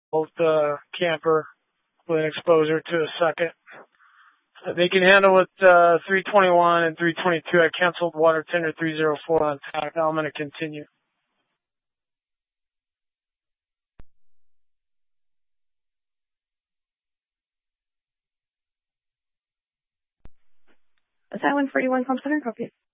both camper with an exposure to a second. They can handle with 321 and 322. I canceled water tender 304 on TAC. Now I'm going to continue. Asylum 41 Comp Center, copy.